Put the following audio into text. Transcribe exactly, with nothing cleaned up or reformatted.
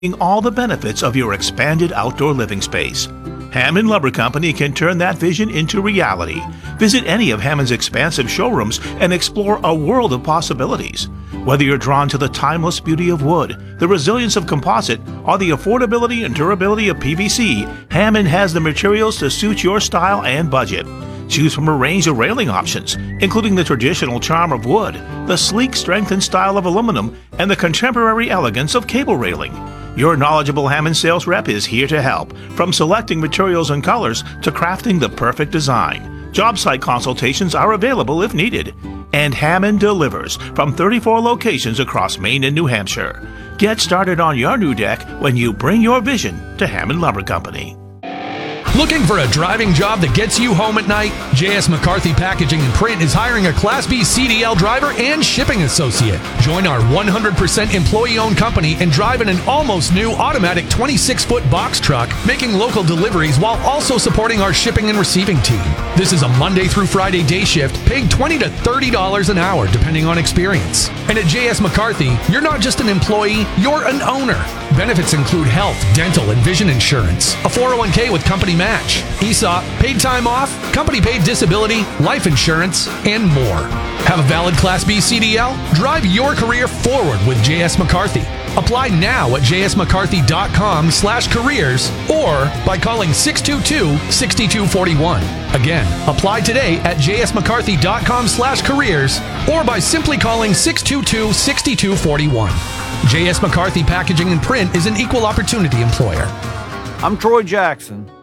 all the benefits of your expanded outdoor living space. Hammond Lumber Company can turn that vision into reality. Visit any of Hammond's expansive showrooms and explore a world of possibilities. Whether you're drawn to the timeless beauty of wood, the resilience of composite, or the affordability and durability of P V C, Hammond has the materials to suit your style and budget. Choose from a range of railing options, including the traditional charm of wood, the sleek strength and style of aluminum, and the contemporary elegance of cable railing. Your knowledgeable Hammond sales rep is here to help, from selecting materials and colors to crafting the perfect design. Job site consultations are available if needed. And Hammond delivers from thirty-four locations across Maine and New Hampshire. Get started on your new deck when you bring your vision to Hammond Lumber Company. Looking for a driving job that gets you home at night? J S. McCarthy Packaging and Print is hiring a Class B C D L driver and shipping associate. Join our one hundred percent employee-owned company and drive in an almost new automatic twenty-six foot box truck, making local deliveries while also supporting our shipping and receiving team. This is a Monday through Friday day shift, paying twenty to thirty dollars an hour depending on experience. And at J S. McCarthy, you're not just an employee, you're an owner. Benefits include health, dental, and vision insurance, a four oh one k with company match, E S O P, paid time off, company paid disability, life insurance, and more. Have a valid Class B C D L? Drive your career forward with J S. McCarthy. Apply now at j s mccarthy dot com slash careers or by calling six two two, six two four one. Again, apply today at j s mccarthy dot com slash careers or by simply calling six two two, six two four one. J S. McCarthy Packaging and Print is an equal opportunity employer. I'm Troy Jackson.